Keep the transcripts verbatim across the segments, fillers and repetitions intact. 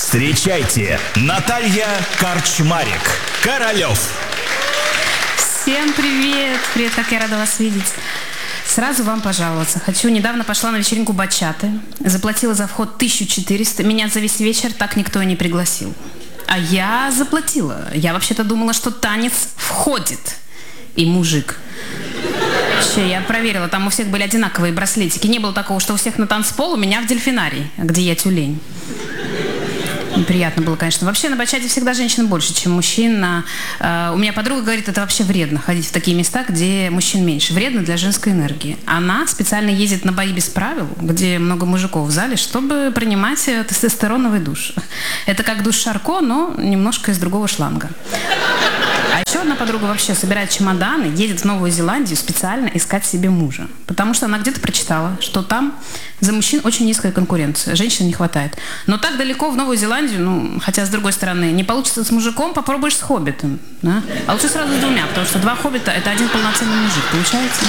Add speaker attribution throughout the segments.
Speaker 1: Встречайте, Наталья Корчмарик, Королёв.
Speaker 2: Всем привет! Привет, как я рада вас видеть. Сразу вам пожаловаться. Хочу, недавно пошла на вечеринку бачаты, заплатила за вход тысячу четыреста, меня за весь вечер так никто и не пригласил. А я заплатила. Я вообще-то думала, что танец входит. И мужик. Вообще, я проверила, там у всех были одинаковые браслетики. Не было такого, что у всех на танцпол, у меня в дельфинарий, где я тюлень. Неприятно было, конечно. Вообще на бачате всегда женщин больше, чем мужчин. Uh, у меня подруга говорит, это вообще вредно, ходить в такие места, где мужчин меньше. Вредно для женской энергии. Она специально ездит на бои без правил, где много мужиков в зале, чтобы принимать тестостероновый душ. Это как душ Шарко, но немножко из другого шланга. А еще одна подруга вообще собирает чемоданы, едет в Новую Зеландию специально искать себе мужа. Потому что она где-то прочитала, что там за мужчин очень низкая конкуренция, женщин не хватает. Но так далеко в Новую Зеландию, ну, хотя с другой стороны, не получится с мужиком, попробуешь с хоббитом. Да? А лучше сразу с двумя, потому что два хоббита – это один полноценный мужик, получается?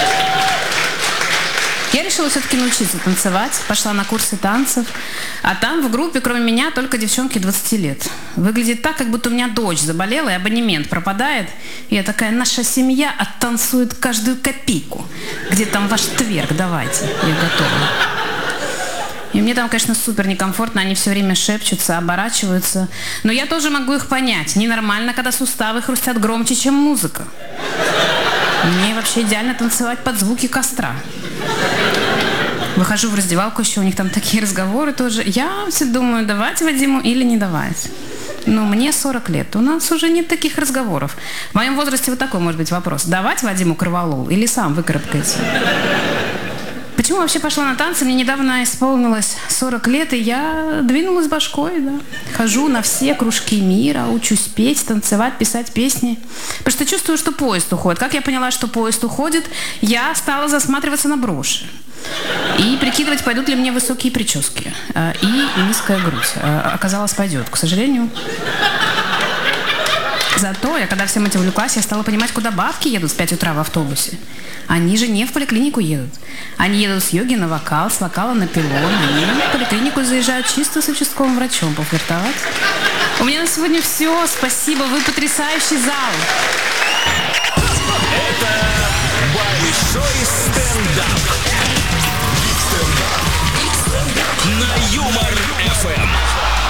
Speaker 2: Я решила все-таки научиться танцевать, пошла на курсы танцев, а там в группе, кроме меня, только девчонки двадцати лет. Выглядит так, как будто у меня дочь заболела, и абонемент пропадает. И я такая, наша семья оттанцует каждую копейку. Где там ваш тверк, давайте, я готова. И мне там, конечно, супер некомфортно, они все время шепчутся, оборачиваются. Но я тоже могу их понять. Ненормально, когда суставы хрустят громче, чем музыка. Мне вообще идеально танцевать под звуки костра. Выхожу в раздевалку, еще у них там такие разговоры тоже. Я все думаю, давать Вадиму или не давать. Но мне сорок лет, у нас уже нет таких разговоров. В моем возрасте вот такой может быть вопрос. Давать Вадиму корвалол или сам выкарабкается? Почему вообще пошла на танцы? Мне недавно исполнилось сорок лет, и я двинулась башкой, да. Хожу на все кружки мира, учусь петь, танцевать, писать песни. Потому что чувствую, что поезд уходит. Как я поняла, что поезд уходит, я стала засматриваться на броши. И прикидывать, пойдут ли мне высокие прически. И низкая грудь. Оказалось, пойдет, к сожалению. Зато я, когда всем этим увлеклась, я стала понимать, куда бабки едут в пять утра в автобусе. Они же не в поликлинику едут. Они едут с йоги на вокал, с вокала на пилон. Они в поликлинику заезжают чисто с участковым врачом пофлиртовать. У меня на сегодня все. Спасибо, вы потрясающий зал.
Speaker 1: Это большой стендап. На Юмор эф эм.